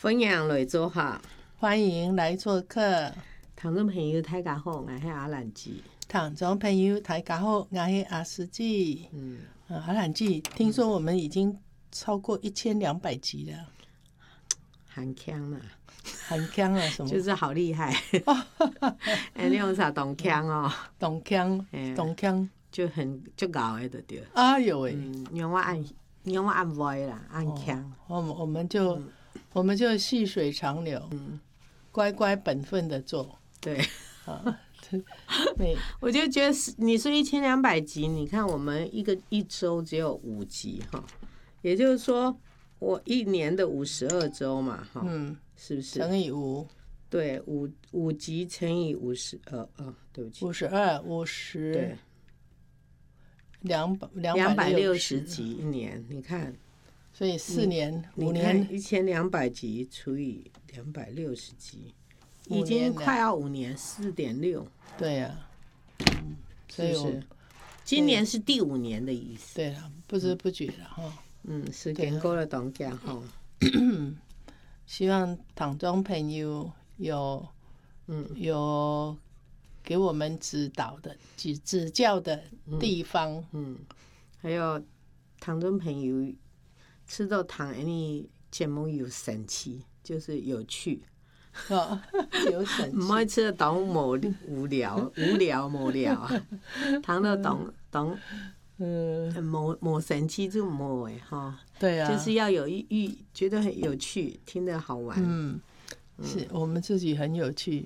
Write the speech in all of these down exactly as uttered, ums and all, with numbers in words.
分享来做客， 欢迎来做客。 听众朋友大家好，我是阿兰姐。 听众朋友大家好，我是阿司机。嗯，阿兰姐，听说我们已经超过一千两百集了， 很强了， 很强啊！什么？ 就是好厉害。哎，你用啥懂强哦？ 懂强，懂强， 就很就搞的对。 哎呦喂！ 嗯，用我按，用我按 voice 啦，按强。 我们我们就我们就细水长流，嗯，乖乖本分的做。 对， 啊， 我就觉得你说一千两百集，你看我们一个一周只有五集哈，也就是说我一年的五十二周嘛哈，嗯，是不是乘以五？ 对，五五集乘以五十二，呃，对不起， 五十二，五十，对，两百两百六十集一年，你看， 所以四年五年一千两百集除以两百六十集。已经快要五年，四点六。 对呀、啊，嗯，所以是是今年是第五年的意思。 对了，不知不觉了哈。 嗯，时间过了当家哈。 希望听众朋友有嗯有给我们指导的指指教的地方，嗯， 嗯还有听众朋友吃到糖你节目有神奇，就是有趣。 哦，有神奇， 唔可以吃得懂无无聊，无聊无聊啊！谈得懂懂，嗯，无无神奇就无诶哈。 对啊， 就是要有一觉得很有趣，听得好玩。 嗯，是我们自己很有趣。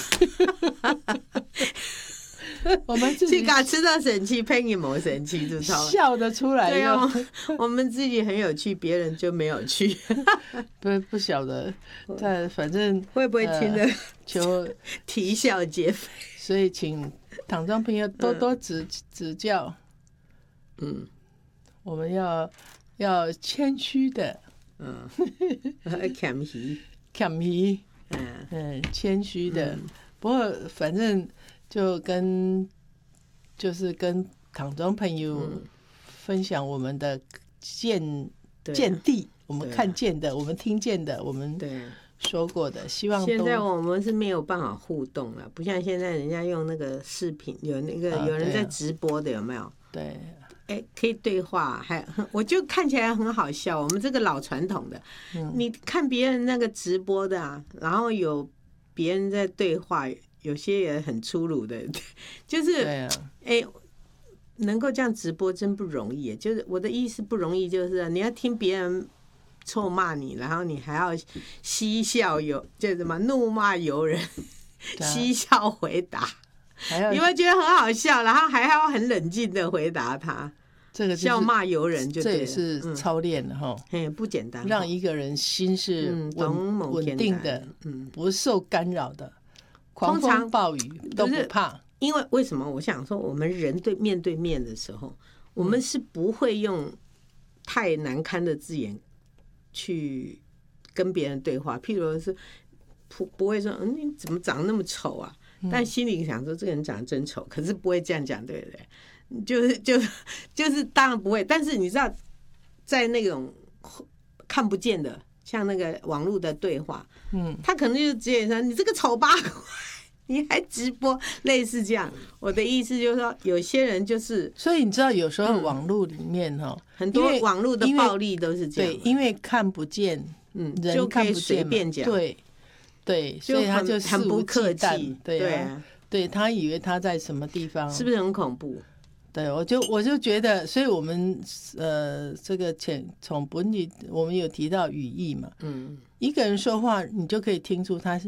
我们自己敢吃到神奇，配你没神奇，就笑得出来。 对啊，我们自己很有趣，别人就没有趣。 不不晓得，但反正会不会听得求啼笑皆非？ 所以请听众朋友多多指、嗯、指教。嗯，我们要要谦虚的， 嗯，谦虚， 谦虚，嗯嗯，谦虚的。嗯、不过反正。就跟就是跟听众朋友分享我们的见见地，我们看见的，我们听见的，我们说过的，希望现在我们是没有办法互动了，不像现在人家用那个视频，有那个有人在直播的，有没有？ 对， 哎，可以对话，还我就看起来很好笑。我们这个老传统的，你看别人那个直播的啊，然后有别人在对话。有些也很粗鲁的，就是哎、啊欸，能够这样直播真不容易。就是我的意思不容易，就是你要听别人臭骂你，然后你还要嬉笑有，就什么怒骂由人，嬉笑回答，你会觉得很好笑，然后还要很冷静的回答他。 这个笑骂由人就对了， 这也是操练的哈， 嗯，不简单， 让一个人心是稳稳定的，嗯，不受干扰的。狂风暴雨都不怕， 因为为什么？我想说，我们人对面对面的时候，我们是不会用太难堪的字眼去跟别人对话。譬如是不不会说，嗯，你怎么长得那么丑啊？但心里想说，这个人长得真丑，可是不会这样讲，对不对？就是就是就是，当然不会。但是你知道，在那种看不见的。像那个网络的对话，嗯，他可能就直接说：“你这个丑八怪，你还直播？”类似这样。我的意思就是说，有些人就是， 所以你知道，有时候网络里面哈、嗯， 很多网络的暴力都是这样， 对，因为看不见，嗯，人看不见， 随便讲， 对对，所以他就很不客气， 对啊，对他以为他在什么地方， 是不是很恐怖？ 对，我就我就觉得，所以我们呃，这个前从本语我们有提到语义嘛，嗯，一个人说话，你就可以听出他是